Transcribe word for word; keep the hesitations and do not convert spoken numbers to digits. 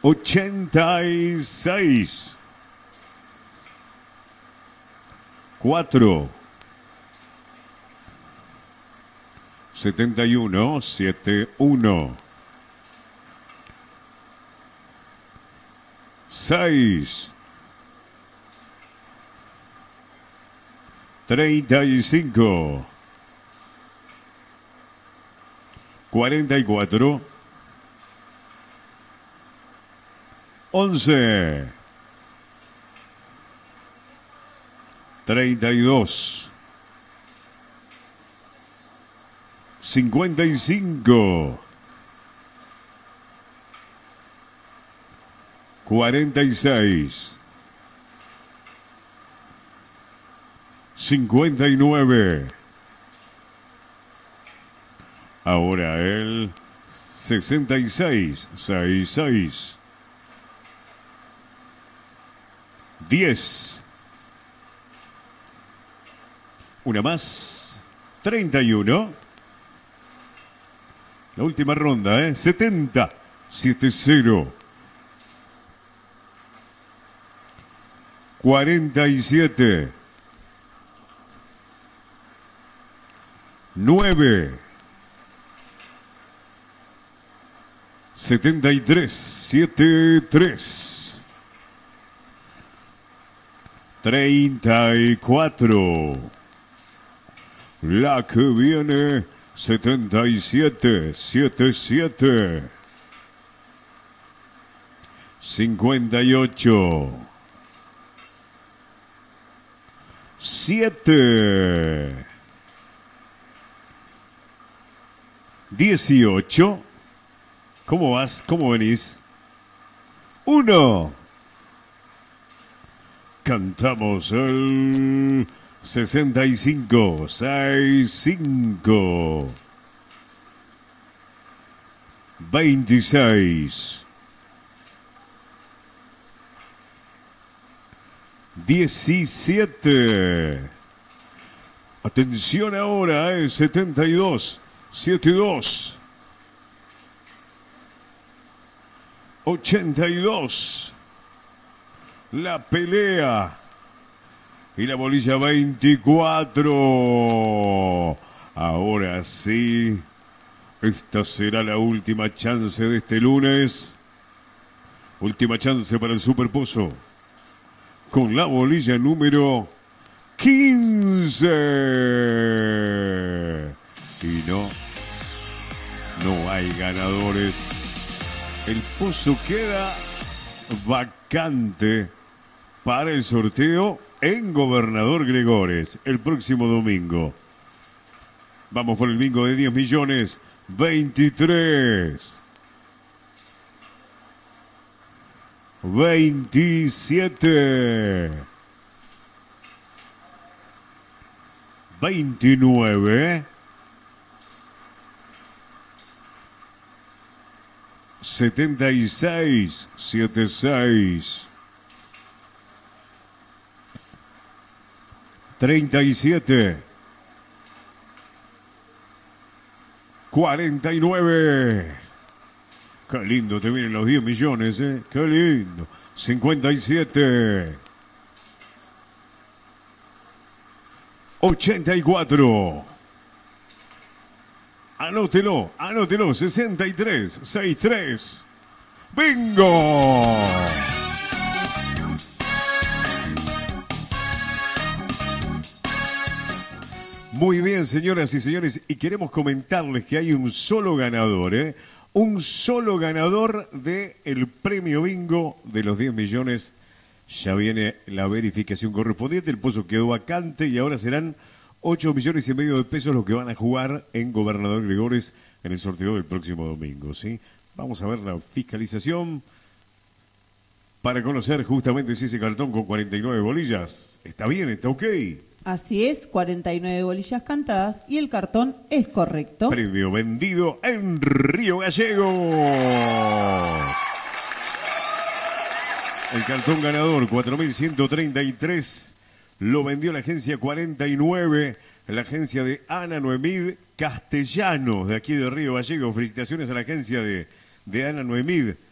ochenta y seis. cuatro. setenta y uno, setenta y uno. seis. treinta y cinco. cuarenta y cuatro. once. treinta y dos. cincuenta y cinco. cuarenta y seis. cincuenta y nueve. Ahora el sesenta y seis. sesenta y seis. diez. Una más. treinta y uno. La última ronda, ¿eh? setenta. setenta. cuarenta y siete. nueve. setenta y tres. setenta y tres. treinta y cuatro. La que viene, setenta y siete. setenta y siete. cincuenta y ocho. siete. dieciocho. ¿Cómo vas? ¿Cómo venís? uno. Cantamos el sesenta y cinco. sesenta y cinco. veintiséis. diecisiete. Atención ahora, eh, setenta y dos. setenta y dos. ochenta y dos. La pelea. Y la bolilla veinticuatro. Ahora sí. Esta será la última chance de este lunes. Última chance para el Superpozo. Con la bolilla número quince. Y no, no hay ganadores. El pozo queda vacante para el sorteo en Gobernador Gregores el próximo domingo. Vamos por el bingo de diez millones. veintitrés. veintisiete. veintinueve. setenta y seis. setenta y seis. treinta y siete. cuarenta y nueve. Qué lindo te vienen los diez millones, ¿eh? Qué lindo. cincuenta y siete. ochenta y cuatro. Anótelo, anótelo. sesenta y tres. sesenta y tres. ¡Bingo! Muy bien, señoras y señores, y queremos comentarles que hay un solo ganador, ¿eh? Un solo ganador del premio bingo de los diez millones. Ya viene la verificación correspondiente, el pozo quedó vacante y ahora serán ocho millones y medio de pesos los que van a jugar en Gobernador Gregores en el sorteo del próximo domingo, ¿sí? Vamos a ver la fiscalización para conocer justamente si ese cartón con cuarenta y nueve bolillas está bien, está ok. Así es, cuarenta y nueve bolillas cantadas y el cartón es correcto. Premio vendido en Río Gallegos. El cartón ganador, cuatro mil ciento treinta y tres, lo vendió la agencia cuarenta y nueve, la agencia de Ana Noemid Castellanos, de aquí de Río Gallegos. Felicitaciones a la agencia de, de Ana Noemid.